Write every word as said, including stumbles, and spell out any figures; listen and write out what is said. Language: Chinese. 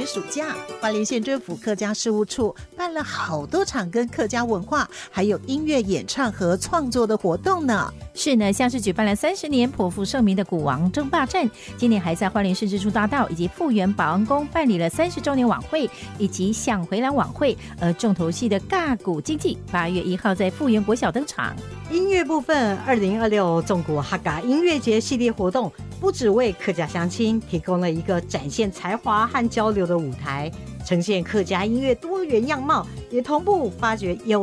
暑假，花莲县政府客家事务处办了好多场跟客家文化还有音乐演唱和创作的活动呢。 是呢，像是举办了三十年颇负盛名的鼓王争霸战，今年还在花莲市支出大道以及富源保安宫办理了三十周年晚会以及想回廊晚会。而重头戏的尬鼓经济八月一号在富源国小登场。 音乐部分，二零二六纵谷哈嘎音乐节系列活动不只为客家乡亲提供了一个展现才华和交流的舞台，呈现客家音乐多元样貌，也同步发掘优